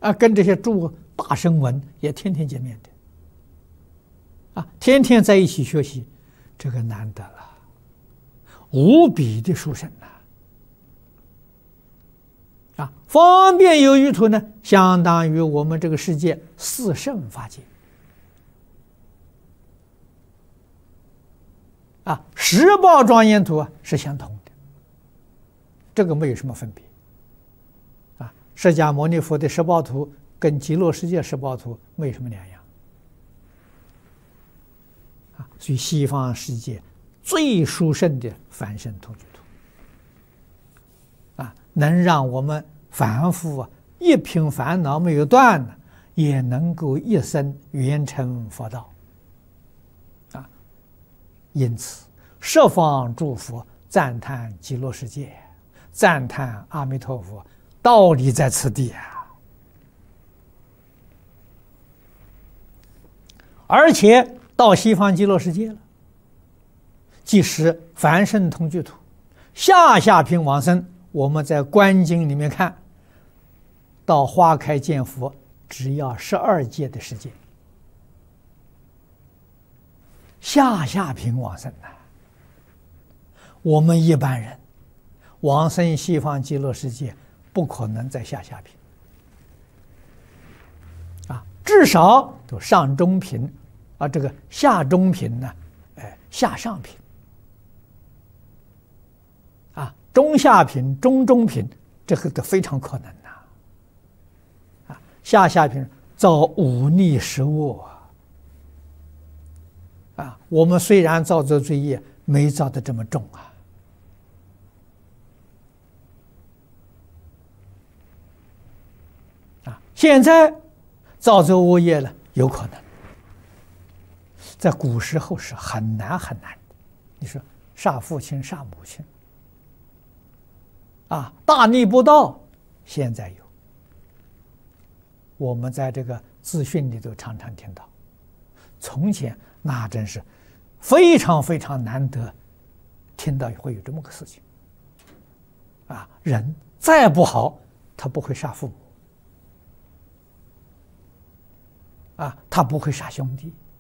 跟这些诸大声闻也天天见面的，天天在一起学习，这个难得了，无比的殊胜方便有余土呢，相当于我们这个世界四圣法界十报庄严土是相同的，这个没有什么分别释迦牟尼佛的十报图跟极乐世界十报图没有什么两样所以西方世界最殊胜的凡圣同居土能让我们凡夫一品烦恼没有断也能够一生圆成佛道因此十方诸佛赞叹极乐世界，赞叹阿弥陀佛，道理在此地而且到西方极乐世界了，即使凡圣同居土，下品往生，我们在观经里面看到花开见佛只要12界的时间，下品往生我们一般人往生西方极乐世界不可能在下品至少都上中品这个下中品呢下上品中下品中品这个都非常可能下品造忤逆食恶我们虽然造这罪业没造得这么重现在造这恶业了，有可能在古时候是很难很难的。你说杀父亲杀母亲大逆不道，现在有，我们在这个资讯里头常常听到，从前那真是非常非常难得听到会有这么个事情人再不好他不会杀父母他不会杀兄弟